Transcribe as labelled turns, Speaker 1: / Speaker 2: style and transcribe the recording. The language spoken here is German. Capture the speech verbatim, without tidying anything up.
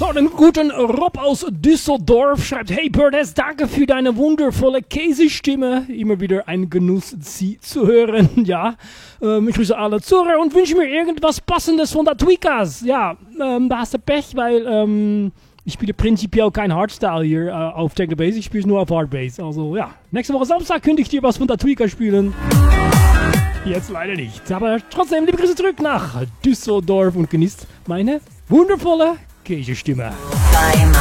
Speaker 1: So, den guten Rob aus Düsseldorf schreibt: Hey Birdes, danke für deine wundervolle Käsestimme. Immer wieder ein Genuss, sie zu hören. Ja, ähm, ich grüße alle Zuhörer und wünsche mir irgendwas Passendes von der Tweakers. Ja, ähm, da hast du Pech, weil ähm, ich spiele prinzipiell kein Hardstyle hier äh, auf Techno Bass. Ich spiele nur auf Hardbass. Also ja, nächste Woche Samstag könnte ich dir was von der Tweakers spielen. Jetzt leider nicht. Aber trotzdem, liebe Grüße zurück nach Düsseldorf und genießt meine wundervolle Käsestimme.